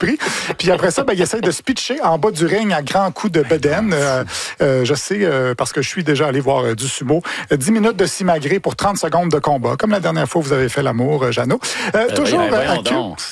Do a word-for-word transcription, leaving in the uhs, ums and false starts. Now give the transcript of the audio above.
pris. Puis après ça, ben, il essaie de se pitcher en bas du ring à grands coups de bedaine. Euh, euh, je sais, euh, parce que je suis déjà allé voir euh, du sumo. dix minutes de simagrée pour trente secondes de combat, comme la dernière fois où vous avez fait l'amour, euh, Jeannot. Euh, Euh, toujours voyons, euh, à voyons Q. donc.